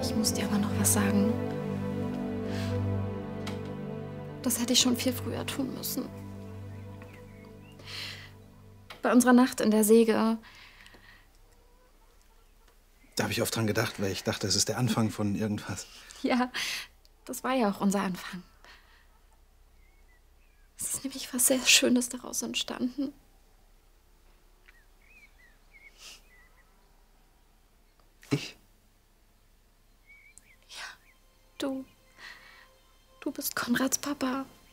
Ich muss dir aber noch was sagen. Das hätte ich schon viel früher tun müssen. Bei unserer Nacht in der Säge. Da habe ich oft dran gedacht, weil ich dachte, es ist der Anfang von irgendwas. Ja, das war ja auch unser Anfang. Es ist nämlich was sehr Schönes daraus entstanden. Ich? Ja, du. Du bist Konrads Papa.